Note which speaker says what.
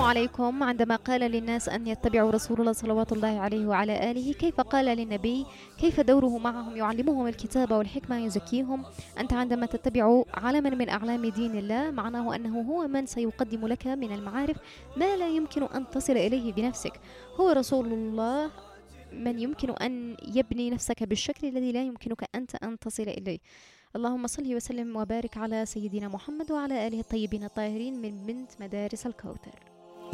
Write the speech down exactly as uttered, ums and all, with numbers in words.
Speaker 1: عليكم. عندما قال للناس أن يتبعوا رسول الله صلوات الله عليه وعلى آله، كيف قال للنبي كيف دوره معهم؟ يعلمهم الكتاب والحكمة، يزكيهم. أنت عندما تتبع علما من أعلام دين الله، معناه أنه هو من سيقدم لك من المعارف ما لا يمكن أن تصل إليه بنفسك. هو رسول الله من يمكن أن يبني نفسك بالشكل الذي لا يمكنك أنت أن تصل إليه. اللهم صل وسلم وبارك على سيدنا محمد وعلى آله الطيبين الطاهرين من بنت مدارس الكوثر.